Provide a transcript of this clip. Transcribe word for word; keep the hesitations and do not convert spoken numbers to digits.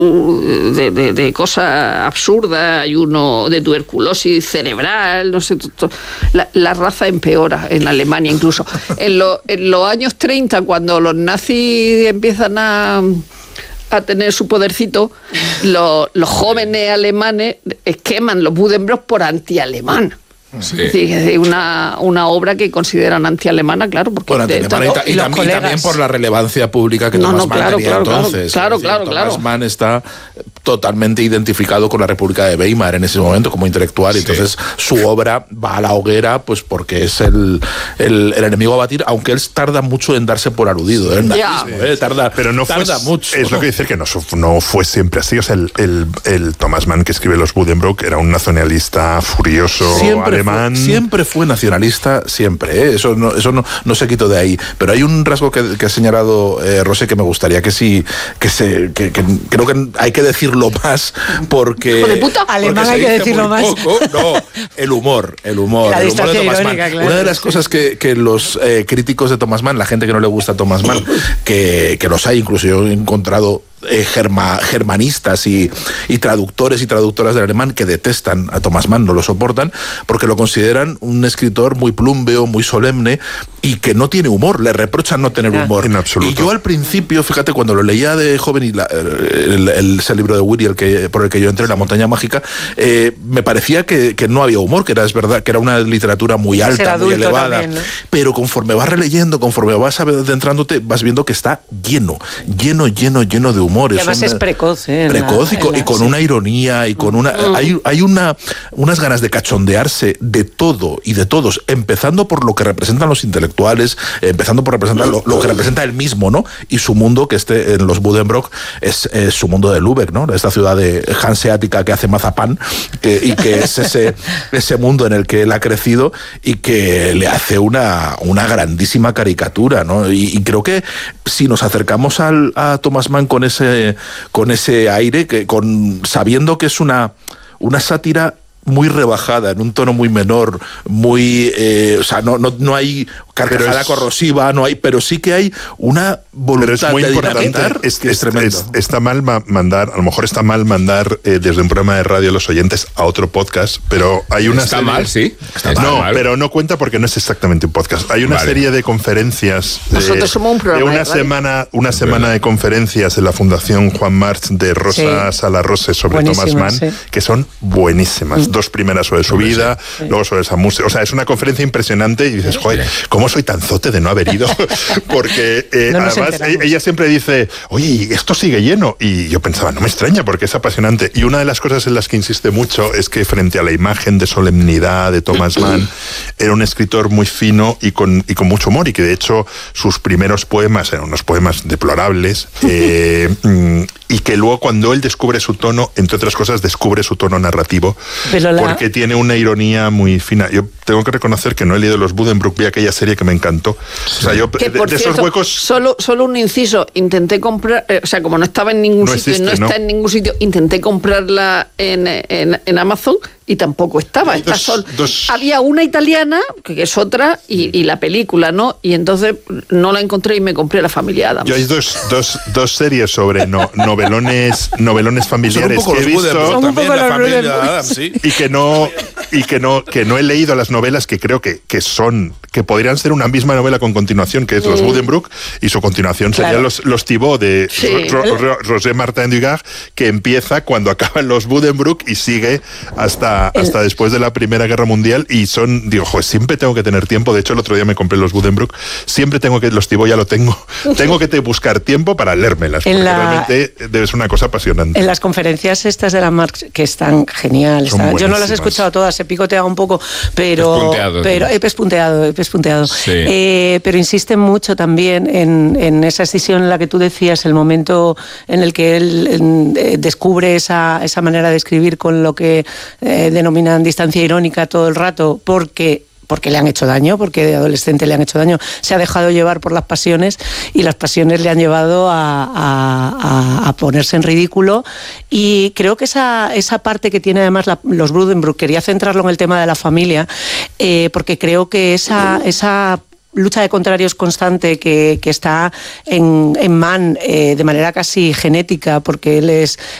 de, de, de cosas absurdas, hay uno de tuberculosis cerebral, no sé, la, la raza empeora en Alemania incluso. En, lo, en los años treinta, cuando los nazis empiezan a, a tener su podercito, lo, los jóvenes alemanes queman los Buddenbrook por anti-alemán. Sí. Es decir, una, una obra que consideran anti-alemana, claro, porque bueno, de, todo, y, ta- y, tam- y también por la relevancia pública que no, Thomas no, Mann claro, tenía claro, entonces. Claro, decir, claro, Thomas claro. Mann está totalmente identificado con la República de Weimar en ese momento como intelectual, sí. Entonces su obra va a la hoguera pues porque es el, el, el enemigo a batir, aunque él tarda mucho en darse por aludido, ¿eh? Yeah. ¿eh? Tarda, pero no tarda fue, mucho. Es lo que dice que no, no fue siempre así. O sea, el, el, el Thomas Mann que escribe los Buddenbrook era un nacionalista furioso siempre alemán. Fue, siempre fue nacionalista, siempre, ¿eh? Eso, no, eso no, no se quitó de ahí. Pero hay un rasgo que, que ha señalado eh, Rosé que me gustaría que sí, que se, que, que creo que hay que decirlo más porque. ¡Hijo de puta! Alemán hay que decirlo más. Poco. No, el humor, el humor. La el humor de Thomas irónica, Mann. claro. Una de las cosas que, que los eh, críticos de Thomas Mann, la gente que no le gusta a Thomas Mann, que, que los hay, incluso yo he encontrado Eh, germa, germanistas y, y traductores y traductoras del alemán que detestan a Thomas Mann, no lo soportan, porque lo consideran un escritor muy plúmbeo, muy solemne y que no tiene humor, le reprochan no tener humor. En absoluto. Y yo al principio, fíjate, cuando lo leía de joven y la, el, el, ese libro de Weary, el que, por el que yo entré, La montaña mágica, eh, me parecía que, que no había humor, que era, es verdad, que era una literatura muy alta, muy elevada, también, ¿no? Pero conforme vas releyendo, conforme vas adentrándote, vas viendo que está lleno, lleno, lleno, lleno de humor. Y además una, es precoz, ¿eh? Precoz la, y, con, la, y con sí. una ironía y con una... Mm. Hay, hay una, unas ganas de cachondearse de todo y de todos, empezando por lo que representan los intelectuales, empezando por representar lo, lo que representa él mismo, ¿no? Y su mundo, que este en los Buddenbrook es, es su mundo de Lübeck, ¿no? Esta ciudad de hanseática que hace mazapán que, y que es ese, ese mundo en el que él ha crecido y que le hace una, una grandísima caricatura, ¿no? Y, y creo que si nos acercamos al, a Thomas Mann con ese con ese aire, que con sabiendo que es una, una sátira muy rebajada, en un tono muy menor, muy... Eh, o sea, no, no, no hay carcajada es, corrosiva, no hay, pero sí que hay una voluntad pero es muy de importante, dinamitar es, que es, es tremendo. Es, está mal mandar, a lo mejor está mal mandar eh, desde un programa de radio a los oyentes a otro podcast, pero hay una está serie... mal, sí. Está no, mal. pero no cuenta porque no es exactamente un podcast. Hay una vale. serie de conferencias... Nosotros eh, somos un programa de una de radio. semana, una semana de conferencias en la Fundación Juan March de Rosa sí. Salarrose sobre Buenísima, Thomas Mann, sí. que son buenísimas. Mm. Dos primeras sobre su vida, sí. luego sobre esa música. O sea, es una conferencia impresionante y dices, joder, ¿cómo soy tan zote de no haber ido? Porque eh, no además enteramos. ella siempre dice, oye, esto sigue lleno. Y yo pensaba, no me extraña porque es apasionante. Y una de las cosas en las que insiste mucho es que frente a la imagen de solemnidad de Thomas Mann, era un escritor muy fino y con, y con mucho humor, y que de hecho sus primeros poemas eran unos poemas deplorables, eh, y que luego cuando él descubre su tono, entre otras cosas, descubre su tono narrativo, la... porque tiene una ironía muy fina. Yo tengo que reconocer que no he leído los Buddenbrook, vi aquella serie que me encantó. O sea, yo que, de, por de cierto, esos huecos... Solo, solo un inciso, intenté comprar, eh, o sea, como no estaba en ningún no sitio, existe, no está ¿no? en ningún sitio, intenté comprarla en, en, en Amazon y tampoco estaba. Está dos, sol... dos... Había una italiana, que es otra, y, y la película, ¿no? Y entonces no la encontré y me compré La familia Adams. Yo hay dos, dos, dos series sobre no, novelones, novelones familiares que he visto también, la familia Adams, ¿sí? y que no y que no que no he leído las novelas, que creo que, que son que podrían ser una misma novela con continuación, que es Los mm. Buddenbrook, y su continuación claro. serían los, los Thibaut de sí. Ro, Ro, Ro, Roger Martin Dugard, que empieza cuando acaban los Buddenbrook y sigue hasta, hasta el... después de la Primera Guerra Mundial. Y son, digo, joder, siempre tengo que tener tiempo. De hecho, el otro día me compré los Buddenbrook. Siempre tengo que, los Thibaut ya lo tengo. Tengo que te buscar tiempo para leérmelas, porque la... realmente debe ser una cosa apasionante. En las conferencias estas de la Marx, que están genial, están, yo no las he escuchado todas, he picoteado un poco, pero, pespunteado, pero he pespunteado, he pespunteado. Sí. Eh, pero insisten mucho también en, en esa escisión en la que tú decías, el momento en el que él en, eh, descubre esa, esa manera de escribir con lo que eh, denominan distancia irónica todo el rato, porque porque le han hecho daño, porque de adolescente le han hecho daño, se ha dejado llevar por las pasiones y las pasiones le han llevado a, a, a ponerse en ridículo. Y creo que esa, esa parte que tiene además la, los Buddenbrook, quería centrarlo en el tema de la familia, eh, porque creo que esa, esa lucha de contrarios constante que, que está en, en Mann eh, de manera casi genética, porque él es